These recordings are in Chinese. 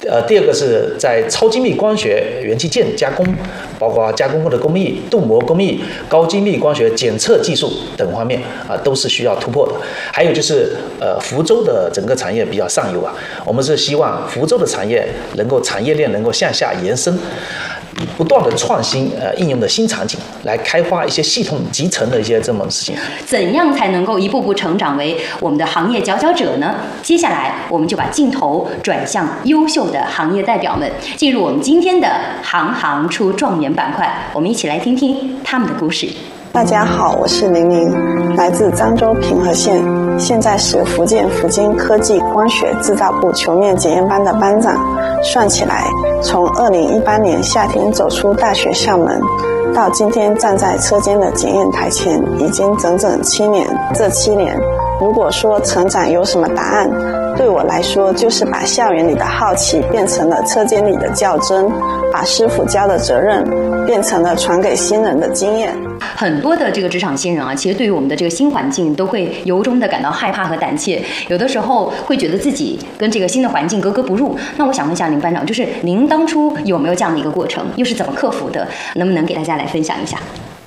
第二个是在超精密光学元器件加工，包括加工后的工艺、镀膜工艺、高精密光学检测技术等方面都是需要突破的。还有就是福州的整个产业比较上游我们是希望福州的产业产业链能够向下延伸，不断的创新应用的新场景，来开发一些系统集成的一些这么事情。 怎样才能够一步步成长为我们的行业佼佼者呢？接下来我们就把镜头转向优秀的行业代表们，进入我们今天的行行出状元板块，我们一起来听听他们的故事。 大家好，我是玲玲，来自漳州平和县，现在是福建福金科技光学制造部球面检验班的班长。算起来，从2018年夏天走出大学校门，到今天站在车间的检验台前，已经整整7年。这7年，如果说成长有什么答案，对我来说就是把校园里的好奇变成了车间里的较真，把师傅教的责任变成了传给新人的经验。 很多的这个职场新人其实对于我们的这个新环境都会由衷的感到害怕和胆怯，有的时候会觉得自己跟这个新的环境格格不入。那我想问一下林班长，就是您当初有没有这样的一个过程，又是怎么克服的？能不能给大家来分享一下？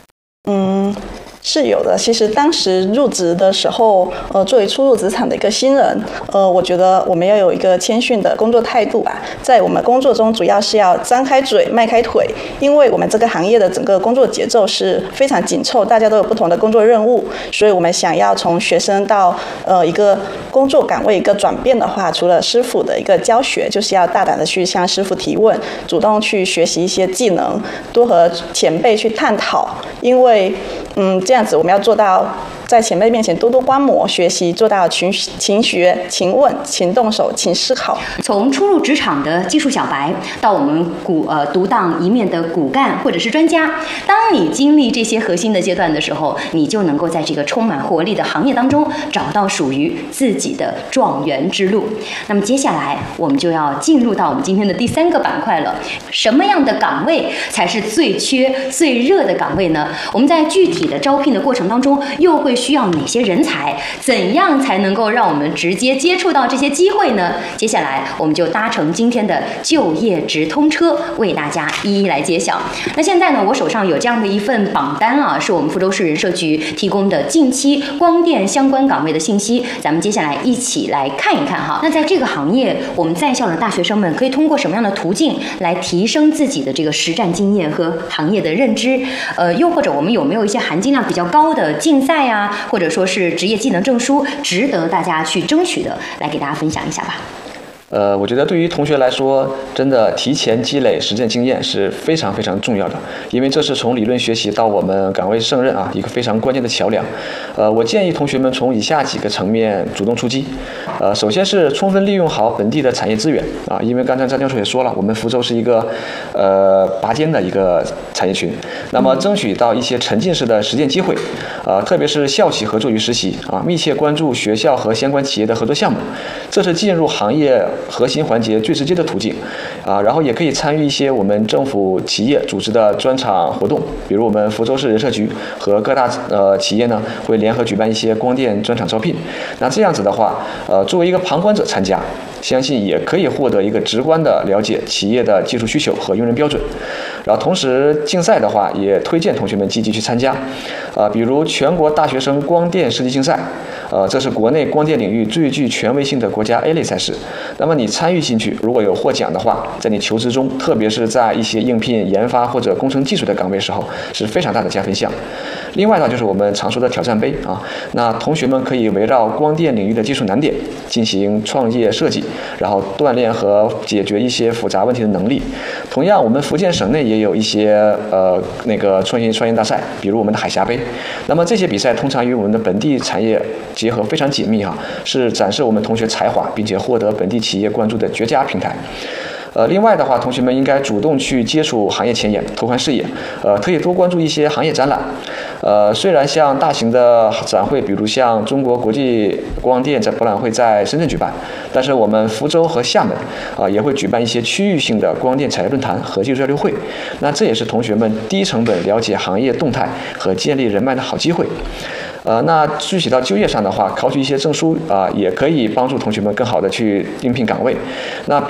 是有的。其实当时入职的时候，作为初入职场的一个新人，我觉得我们要有一个谦逊的工作态度在我们工作中，主要是要张开嘴、迈开腿，因为我们这个行业的整个工作节奏是非常紧凑，大家都有不同的工作任务，所以我们想要从学生到一个工作岗位一个转变的话，除了师傅的一个教学，就是要大胆的去向师傅提问，主动去学习一些技能，多和前辈去探讨，因为这样子我们要做到在前辈面前多多观摩学习，做到勤学、勤问、勤动手、勤思考。 从初入职场的技术小白，到我们独当一面的骨干或者是专家，当你经历这些核心的阶段的时候，你就能够在这个充满活力的行业当中找到属于自己的状元之路。那么接下来我们就要进入到我们今天的第3个板块了。什么样的岗位才是最缺最热的岗位呢？我们在具体的招聘的过程当中又会需要哪些人才？怎样才能够让我们直接接触到这些机会呢？接下来我们就搭乘今天的就业直通车，为大家一一来揭晓。那现在呢，我手上有这样的一份榜单是我们福州市人社局提供的近期光电相关岗位的信息，咱们接下来一起来看一看那在这个行业，我们在校的大学生们可以通过什么样的途径来提升自己的这个实战经验和行业的认知？又或者我们有没有一些含金量比较高的竞赛或者说是职业技能证书，值得大家去争取的，来给大家分享一下吧。 我觉得对于同学来说，真的提前积累实践经验是非常非常重要的，因为这是从理论学习到我们岗位胜任一个非常关键的桥梁。我建议同学们从以下几个层面主动出击。首先是充分利用好本地的产业资源因为刚才张教授也说了，我们福州是一个拔尖的一个产业群，那么争取到一些沉浸式的实践机会，特别是校企合作与实习密切关注学校和相关企业的合作项目，这是进入行业核心环节最直接的途径然后也可以参与一些我们政府企业组织的专场活动，比如我们福州市人社局和各大企业呢会联合举办一些光电专场招聘。那这样子的话作为一个旁观者参加，相信也可以获得一个直观的了解企业的技术需求和用人标准。然后同时竞赛的话，也推荐同学们积极去参加比如全国大学生光电设计竞赛，这是国内光电领域最具权威性的国家 A 类赛事。那么你参与进去，如果有获奖的话，在你求职中，特别是在一些应聘研发或者工程技术的岗位时候，是非常大的加分项。另外呢，就是我们常说的挑战杯那同学们可以围绕光电领域的技术难点进行创业设计，然后锻炼和解决一些复杂问题的能力。同样，我们福建省内也有一些创业大赛，比如我们的海峡杯。那么这些比赛通常与我们的本地产业结合非常紧密是展示我们同学才华并且获得本地企业关注的绝佳平台。另外的话，同学们应该主动去接触行业前沿，拓宽视野，可以多关注一些行业展览。虽然像大型的展会，比如像中国国际光电博览会在深圳举办，但是我们福州和厦门也会举办一些区域性的光电产业论坛和技术交流会。那这也是同学们低成本了解行业动态和建立人脉的好机会。那具体到就业上的话，考取一些证书也可以帮助同学们更好的去应聘岗位。那